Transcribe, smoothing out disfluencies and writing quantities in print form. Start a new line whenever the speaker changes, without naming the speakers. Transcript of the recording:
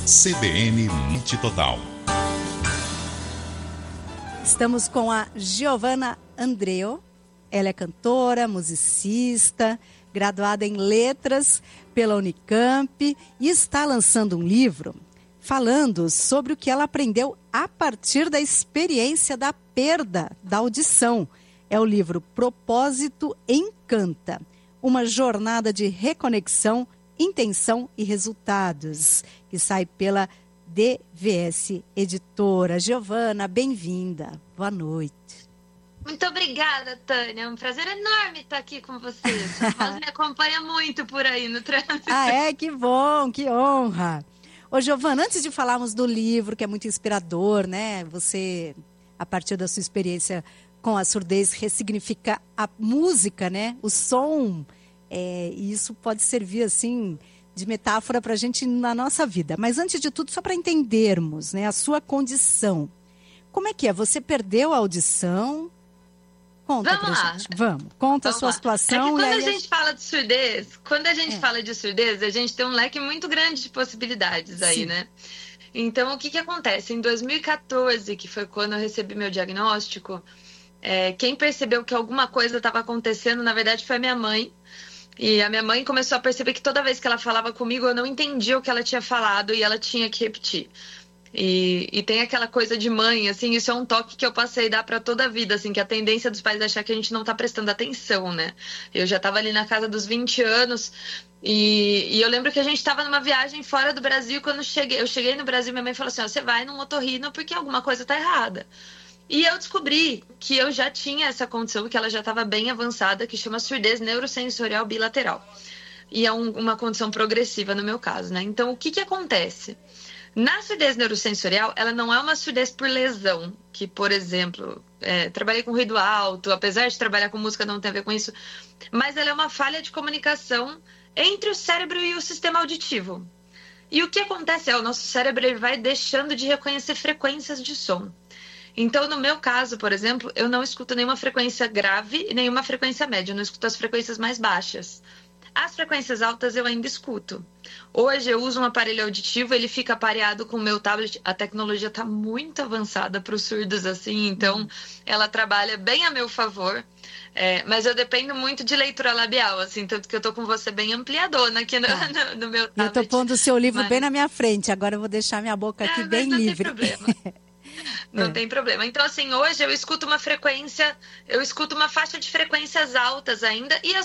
CBN Mente Total.
Estamos com a Giovanna Andreu. Ela é cantora, musicista, graduada em letras pela Unicamp e está lançando um livro falando sobre o que ela aprendeu a partir da experiência da perda da audição. É o livro Propósito Encanta, uma jornada de reconexão, intenção e resultados, que sai pela DVS Editora. Giovanna, bem-vinda. Boa noite.
Muito obrigada, Tânia. É um prazer enorme estar aqui com você. Sua voz me acompanha muito por aí no trânsito.
Ah, é? Que bom, que honra. Ô, Giovanna, antes de falarmos do livro, que é muito inspirador, né? Você, a partir da sua experiência com a surdez, ressignifica a música, né? O som. E isso pode servir, assim, de metáfora para a gente na nossa vida. Mas, antes de tudo, só para entendermos, né, a sua condição. Como é que é? Você perdeu a audição? Conta pra gente. Vamos. Conta a sua situação.
Quando a gente fala de surdez, a gente tem um leque muito grande de possibilidades aí, sim, né? Então, o que acontece? Em 2014, que foi quando eu recebi meu diagnóstico, quem percebeu que alguma coisa estava acontecendo, na verdade, foi a minha mãe. E a minha mãe começou a perceber que toda vez que ela falava comigo, eu não entendia o que ela tinha falado e ela tinha que repetir. E tem aquela coisa de mãe, assim, isso é um toque que eu passei a dar para toda a vida, assim, que a tendência dos pais é achar que a gente não tá prestando atenção, né? Eu já tava ali na casa dos 20 anos e eu lembro que a gente tava numa viagem fora do Brasil. Quando eu cheguei no Brasil, minha mãe falou assim, você vai num otorrino porque alguma coisa tá errada. E eu descobri que eu já tinha essa condição, que ela já estava bem avançada, que chama surdez neurosensorial bilateral. E é uma condição progressiva no meu caso, né? Então, o que acontece? Na surdez neurosensorial, ela não é uma surdez por lesão, que, por exemplo, trabalhei com ruído alto, apesar de trabalhar com música não tem a ver com isso, mas ela é uma falha de comunicação entre o cérebro e o sistema auditivo. E o que acontece o nosso cérebro ele vai deixando de reconhecer frequências de som. Então, no meu caso, por exemplo, eu não escuto nenhuma frequência grave e nenhuma frequência média, eu não escuto as frequências mais baixas. As frequências altas eu ainda escuto. Hoje eu uso um aparelho auditivo, ele fica pareado com o meu tablet. A tecnologia está muito avançada para os surdos, assim, então ela trabalha bem a meu favor. Mas eu dependo muito de leitura labial, assim, tanto que eu tô com você bem ampliadona aqui no meu tablet.
Eu tô pondo o seu livro bem na minha frente, agora eu vou deixar minha boca aqui bem livre.
Não tem problema. Não tem problema. Então, assim, hoje eu escuto uma faixa de frequências altas ainda, e